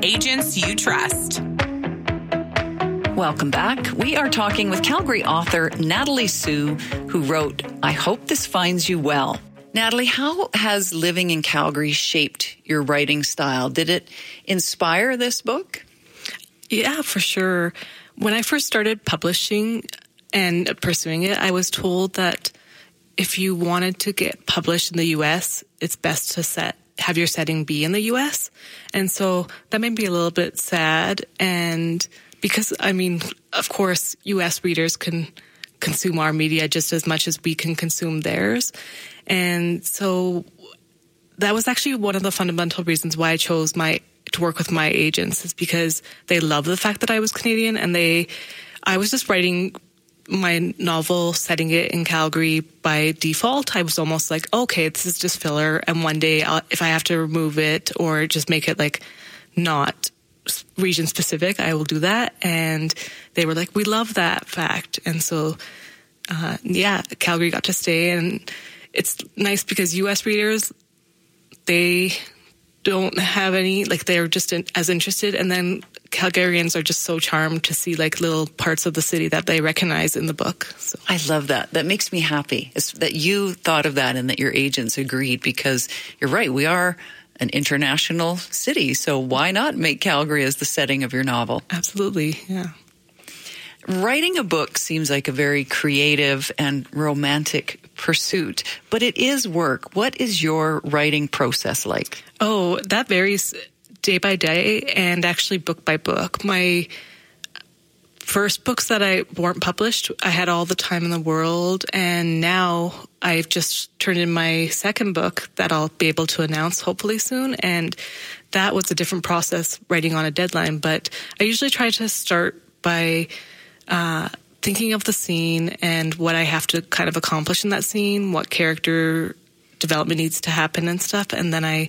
agents you trust. Welcome back. We are talking with Calgary author Natalie Sue, who wrote, I Hope This Finds You Well. Natalie, how has living in Calgary shaped your writing style? Did it inspire this book? Yeah, for sure. When I first started publishing and pursuing it, I was told that if you wanted to get published in the U.S., it's best to have your setting be in the U.S. And so that made me a little bit sad. And because, of course, U.S. readers can consume our media just as much as we can consume theirs. And so that was actually one of the fundamental reasons why I chose to work with my agents, is because they love the fact that I was Canadian, and I was just writing my novel, setting it in Calgary by default. I was almost like, okay, this is just filler, and one day if I have to remove it or just make it like not region specific, I will do that. And they were like, we love that fact. And so, Calgary got to stay. And it's nice because U.S. readers, they don't have any, they're just as interested. And then Calgarians are just so charmed to see little parts of the city that they recognize in the book. So I love that. That makes me happy. It's that you thought of that and that your agents agreed, because you're right. We are an international city, so why not make Calgary as the setting of your novel? Absolutely, yeah. Writing a book seems like a very creative and romantic pursuit, but it is work. What is your writing process like? Oh, that varies day by day and actually book by book. My first books that I weren't published, I had all the time in the world, and now I've just turned in my second book that I'll be able to announce hopefully soon, and that was a different process, writing on a deadline. But I usually try to start by thinking of the scene and what I have to kind of accomplish in that scene, what character development needs to happen and stuff, and then I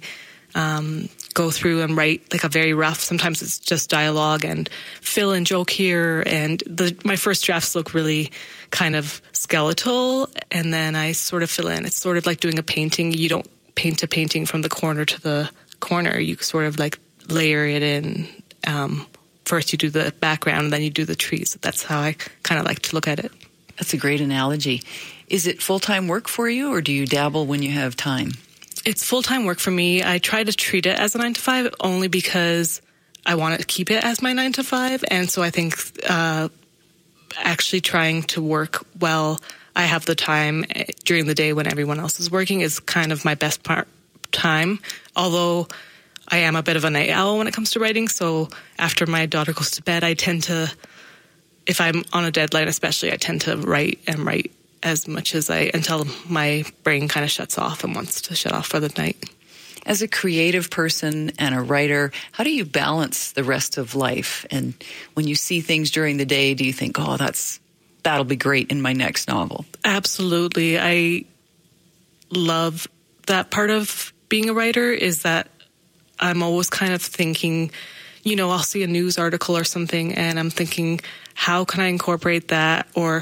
go through and write a very rough, sometimes it's just dialogue, and fill in joke here, and my first drafts look really kind of skeletal, and then I sort of fill in. It's sort of like doing a painting. You don't paint a painting from the corner to the corner. You sort of layer it in. First you do the background, and then you do the trees. That's how I kind of like to look at it. That's a great analogy. Is it full-time work for you, or do you dabble when you have time? It's full-time work for me. I try to treat it as a 9-to-5 only because I want to keep it as my 9-to-5. And so I think actually trying to work while I have the time during the day when everyone else is working is kind of my best time. Although I am a bit of a night owl when it comes to writing. So after my daughter goes to bed, I tend to, if I'm on a deadline especially, I tend to write as much as until my brain kind of shuts off and wants to shut off for the night. As a creative person and a writer, how do you balance the rest of life? And when you see things during the day, do you think, oh, that'll be great in my next novel? Absolutely. I love that part of being a writer, is that I'm always kind of thinking, I'll see a news article or something and I'm thinking, how can I incorporate that? Or,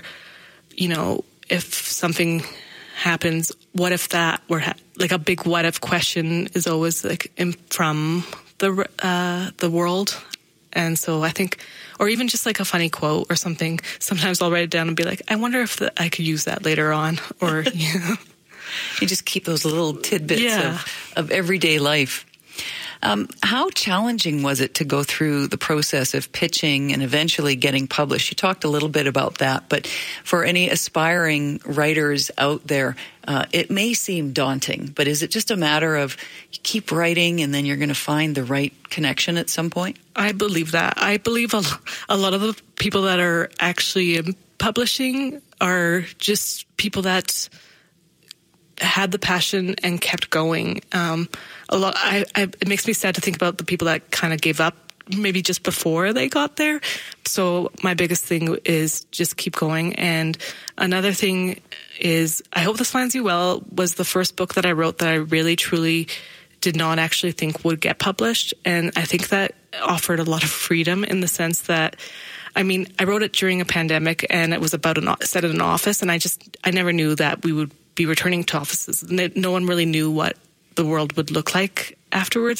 if something happens, what if that were a big what if question is always from the world. And so I think, or even just a funny quote or something, sometimes I'll write it down and be like, I wonder if I could use that later on. Or, You just keep those little tidbits of everyday life. How challenging was it to go through the process of pitching and eventually getting published? You talked a little bit about that, but for any aspiring writers out there, it may seem daunting, but is it just a matter of you keep writing and then you're going to find the right connection at some point? I believe that. I believe a lot of the people that are actually in publishing are just people that had the passion and kept going. It makes me sad to think about the people that kind of gave up maybe just before they got there. So my biggest thing is just keep going. And another thing is, I Hope This Finds You Well was the first book that I wrote that I really, truly did not actually think would get published. And I think that offered a lot of freedom in the sense that, I wrote it during a pandemic and it was about set in an office. And I never knew that we would be returning to offices. No one really knew what the world would look like afterwards.